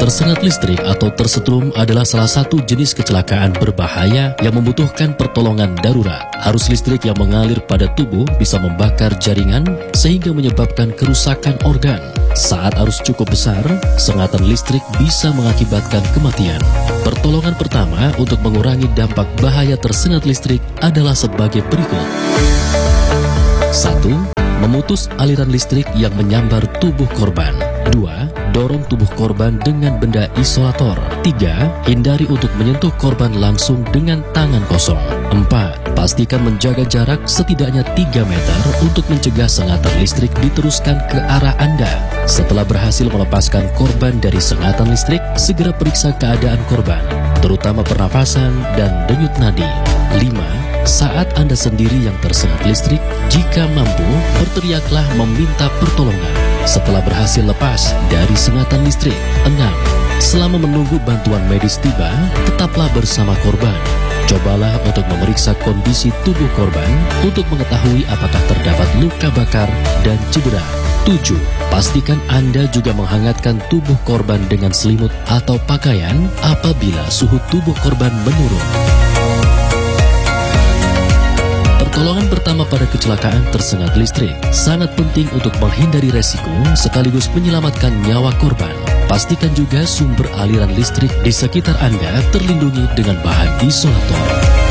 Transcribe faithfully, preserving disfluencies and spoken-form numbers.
Tersengat listrik atau tersetrum adalah salah satu jenis kecelakaan berbahaya yang membutuhkan pertolongan darurat. Arus listrik yang mengalir pada tubuh bisa membakar jaringan sehingga menyebabkan kerusakan organ. Saat arus cukup besar, sengatan listrik bisa mengakibatkan kematian. Pertolongan pertama untuk mengurangi dampak bahaya tersengat listrik adalah sebagai berikut. satu. Memutus aliran listrik yang menyambar tubuh korban. Dua. Dorong tubuh korban dengan benda isolator. Tiga. Hindari untuk menyentuh korban langsung dengan tangan kosong. Empat. Pastikan menjaga jarak setidaknya tiga meter untuk mencegah sengatan listrik diteruskan ke arah Anda. Setelah berhasil melepaskan korban dari sengatan listrik, segera periksa keadaan korban, terutama pernafasan dan denyut nadi. Lima. Saat Anda sendiri yang tersengat listrik, jika mampu, berteriaklah meminta pertolongan setelah berhasil lepas dari sengatan listrik. Enam. Selama menunggu bantuan medis tiba, tetaplah bersama korban. Cobalah untuk memeriksa kondisi tubuh korban untuk mengetahui apakah terdapat luka bakar dan cedera. Tujuh. Pastikan Anda juga menghangatkan tubuh korban dengan selimut atau pakaian apabila suhu tubuh korban menurun. Pertolongan pertama pada kecelakaan tersengat listrik sangat penting untuk menghindari resiko sekaligus menyelamatkan nyawa korban. Pastikan juga sumber aliran listrik di sekitar Anda terlindungi dengan bahan isolator.